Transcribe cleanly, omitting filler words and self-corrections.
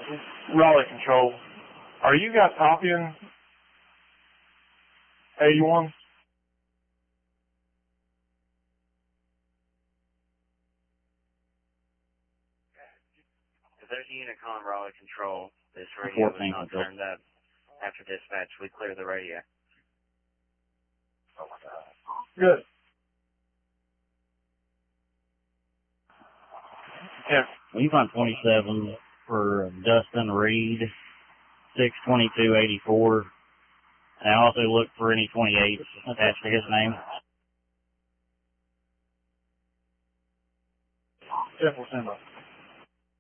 Raleigh Control. Are you guys copying 81? If there's a Unicon Raleigh Control, this radio is not turned up. After dispatch, we clear the radio. Good. Yeah. We've on 27 for Dustin Reed, 62284. And I also look for any 28s attached to his name. 10%.